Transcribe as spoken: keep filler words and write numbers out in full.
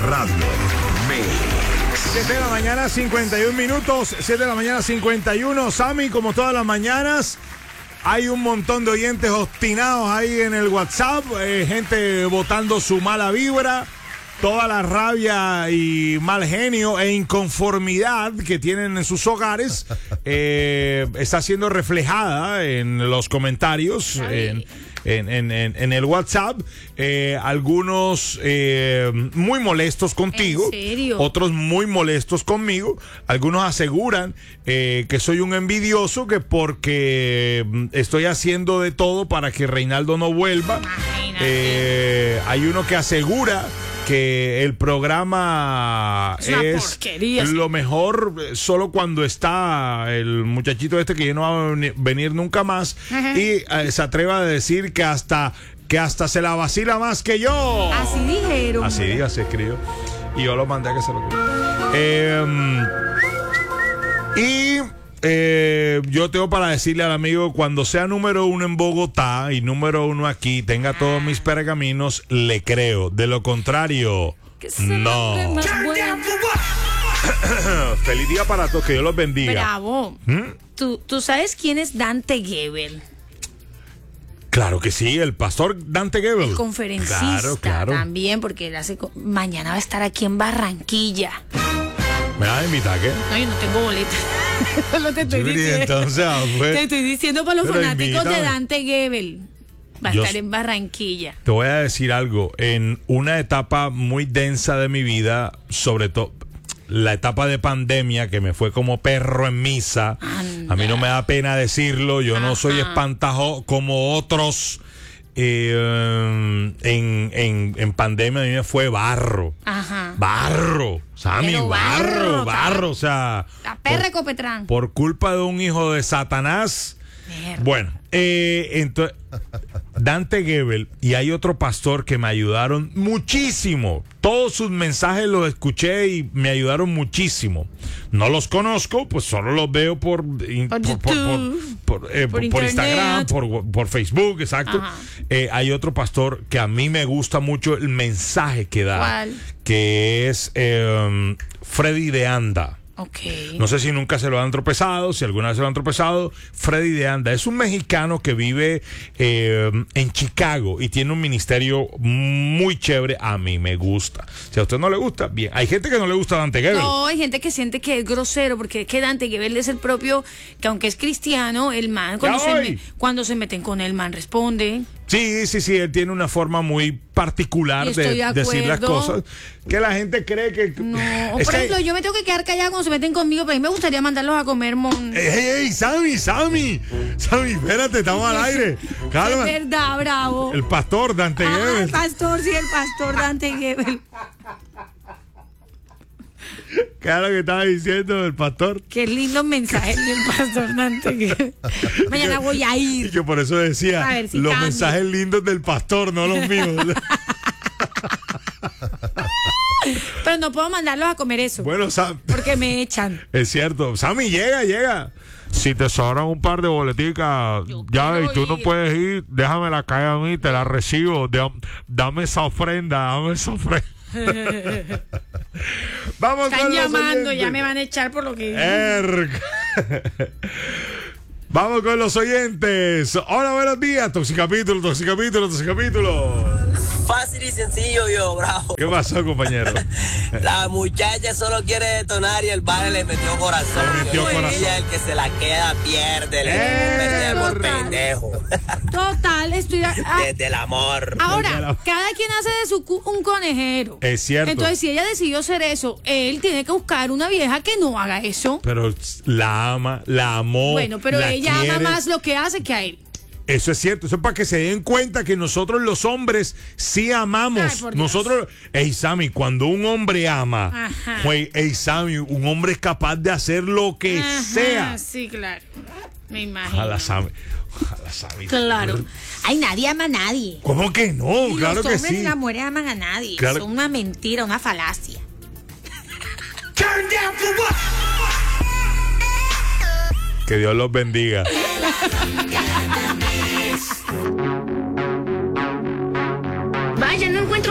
Radio Mix. siete de la mañana, cincuenta y uno minutos. siete de la mañana, cincuenta y uno. Sammy, como todas las mañanas, hay un montón de oyentes obstinados ahí en el WhatsApp. Eh, gente botando su mala vibra. Toda la rabia y mal genio e inconformidad que tienen en sus hogares eh, está siendo reflejada en los comentarios, en, en, en, en, en el WhatsApp. Eh, algunos eh, muy molestos contigo, ¿En serio? Otros muy molestos conmigo. Algunos aseguran eh, que soy un envidioso, que porque estoy haciendo de todo para que Reinaldo no vuelva. Eh, hay uno que asegura que el programa es, una es porquería, lo mejor solo cuando está el muchachito este que ya no va a venir nunca más. Uh-huh. Y eh, se atreve a decir que hasta que hasta se la vacila más que yo. Así dijeron. Así, así escribió. Y yo lo mandé a que se lo eh, y Eh, yo tengo para decirle al amigo, cuando sea número uno en Bogotá y número uno aquí, tenga todos mis pergaminos, le creo. De lo contrario, no. Feliz día para todos, que Dios los bendiga. Bravo. ¿Mm? ¿Tú, ¿Tú sabes quién es Dante Gebel? Claro que sí, el pastor Dante Gebel. El conferencista. Claro, claro. También, porque él hace, mañana va a estar aquí en Barranquilla. ¿Me vas a invitar qué? No, yo no tengo boleta. No te estoy Sí, diciendo. Entonces, pues, te estoy diciendo para los pero fanáticos invítame. de Dante Gebel. Va a Yo estar en Barranquilla. Te voy a decir algo. En una etapa muy densa de mi vida, sobre todo la etapa de pandemia, que me fue como perro en misa. Anda. A mí no me da pena decirlo. Yo Ajá. no soy espantajo como otros. Eh, en, en, en pandemia a mí me fue barro. Ajá. Barro. Sammy, barro, barro, barro. O sea. La perra Copetrán. Por culpa de un hijo de Satanás. Mierda. Bueno, eh, entonces, Dante Gebel y hay otro pastor que me ayudaron muchísimo. Todos sus mensajes los escuché y me ayudaron muchísimo. No los conozco, pues solo los veo por por, por, por, por, por, eh, por, por Instagram, por, por Facebook, exacto. Eh, hay otro pastor que a mí me gusta mucho el mensaje que da. ¿Cuál? Que es eh, Freddy de Anda. Okay. No sé si nunca se lo han tropezado, si alguna vez se lo han tropezado. Freddy de Anda es un mexicano que vive eh, en Chicago y tiene un ministerio muy chévere. A mí me gusta. Si a usted no le gusta, bien. Hay gente que no le gusta Dante Gebel. No, hay gente que siente que es grosero, porque es que Dante Gebel es el propio, que aunque es cristiano, el man, cuando, se, me, cuando se meten con el man, responde. Sí, sí, sí, él tiene una forma muy particular de, de decir las cosas que la gente cree que... No, por ejemplo, que... yo me tengo que quedar callada cuando se meten conmigo, pero a mí me gustaría mandarlos a comer mon... ¡Ey, ey, ey! ¡Sammy, Sammy! Sammy, espérate, estamos al aire. Calma. Es verdad, bravo. El pastor Dante ah, Gebel. El pastor, sí, el pastor Dante Gebel. ¿Qué es lo que estaba diciendo el pastor? Qué lindo mensaje del pastor Dante Gebel. Mañana voy a ir. Y que por eso decía, a ver si los cambio. mensajes lindos del pastor, no los míos. Pero no puedo mandarlos a comer eso. Bueno, Sam, porque me echan. Es cierto. Sammy, llega, llega. Si te sobran un par de boleticas, yo ya, y tú ir. no puedes ir, déjamela caer a mí, te la recibo. Dame esa ofrenda, dame esa ofrenda. Vamos Están con llamando, los ya me van a echar por lo que... Er... Vamos con los oyentes. Hola, buenos días. Toxicapítulo, Toxicapítulo, Toxicapítulo. Fácil y sencillo, yo, bravo. ¿Qué pasó, compañero? La muchacha solo quiere detonar y el padre le metió corazón. Le metió y corazón. el que se la queda pierde, le eh, perder por pendejo. Total, estoy... A... Desde el amor. Ahora, Desde la... cada quien hace de su cu un conejero. Es cierto. Entonces, si ella decidió hacer eso, él tiene que buscar una vieja que no haga eso. Pero la ama, la amó. Bueno, pero ella quiere. ama más lo que hace que a él. Eso es cierto, eso es para que se den cuenta que nosotros los hombres sí amamos. Ay, nosotros, ey Sammy, cuando un hombre ama, güey, ey Sammy, un hombre es capaz de hacer lo que Ajá, sea. Sí, claro. Me imagino. Ojalá Sammy, ojalá Sammy. Claro. Ay, nadie ama a nadie. ¿Cómo que no? Y claro los que hombres sí. y las mujeres aman a nadie. Claro. Son una mentira, una falacia. Turn down for what? Que Dios los bendiga. Vaya, no encuentro